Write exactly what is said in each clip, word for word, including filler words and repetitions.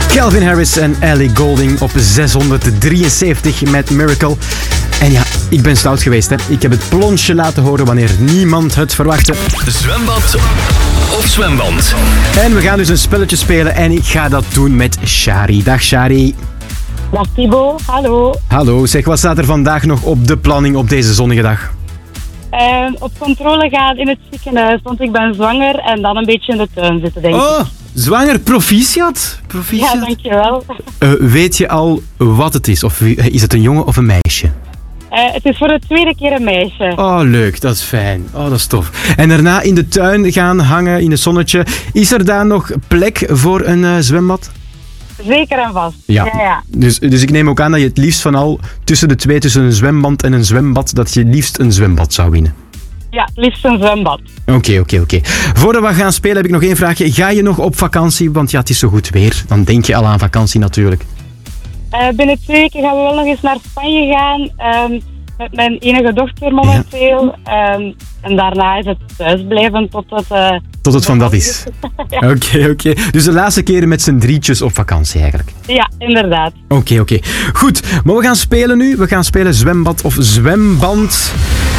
Calvin Harris en Ellie Goulding op zeshonderddrieënzeventig met Miracle. En ja, ik ben stout geweest, hè. Ik heb het plonsje laten horen wanneer niemand het verwachtte. Zwembad of zwemband. En we gaan dus een spelletje spelen en ik ga dat doen met Shari. Dag Shari. Dag Thibaut, hallo. Hallo, zeg, wat staat er vandaag nog op de planning op deze zonnige dag? Uh, op controle gaan in het ziekenhuis, want ik ben zwanger en dan een beetje in de tuin zitten, denk ik. Oh, zwanger, proficiat. proficiat. Ja, dankjewel. Uh, weet je al wat het is? Of is het een jongen of een meisje? Uh, het is voor de tweede keer een meisje. Oh, leuk. Dat is fijn. Oh, dat is tof. En daarna in de tuin gaan hangen in het zonnetje. Is er daar nog plek voor een uh, zwembad? Zeker en vast. Ja. ja, ja. Dus, dus ik neem ook aan dat je het liefst van al tussen de twee, tussen een zwembad en een zwembad, dat je liefst een zwembad zou winnen. Ja, liefst een zwembad. Oké, oké, oké. Voordat we gaan spelen heb ik nog één vraagje. Ga je nog op vakantie? Want ja, het is zo goed weer. Dan denk je al aan vakantie natuurlijk. Uh, binnen twee weken gaan we wel nog eens naar Spanje gaan. Um, met mijn enige dochter momenteel. Ja. Um, en daarna is het thuisblijven tot het... Uh, tot het van dat is. Oké, oké. Okay, okay. Dus de laatste keren met z'n drietjes op vakantie eigenlijk. Ja, inderdaad. Oké, okay, oké. Okay. Goed, maar we gaan spelen nu. We gaan spelen zwembad of zwemband.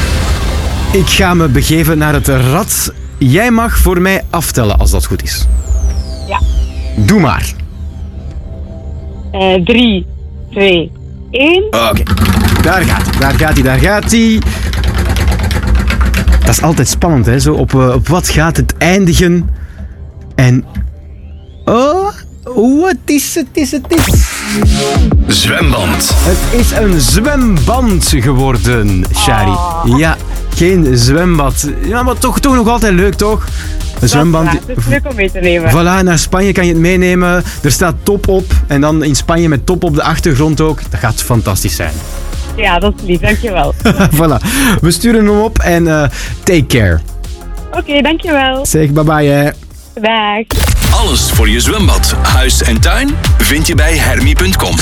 Ik ga me begeven naar het rad. Jij mag voor mij aftellen als dat goed is. Ja. Doe maar. Uh, drie, twee, één. Oké, okay. Daar gaat hij, daar gaat hij, daar gaat hij. Dat is altijd spannend, hè? Zo op, uh, op wat gaat het eindigen? En... Oh, wat is het, is het, is... Zwemband. Het is een zwemband geworden, Shari. Oh. Ja, geen zwembad. Ja, maar toch, toch nog altijd leuk, toch? Een zwemband. Het is leuk om mee te nemen. Voilà, naar Spanje kan je het meenemen. Er staat top op. En dan in Spanje met top op de achtergrond ook. Dat gaat fantastisch zijn. Ja, dat is lief. Dankjewel. Voilà. We sturen hem op en uh, take care. Oké, okay, dankjewel. Zeg bye bye, hè. Dag. Alles voor je zwembad, huis en tuin vind je bij hermie punt com.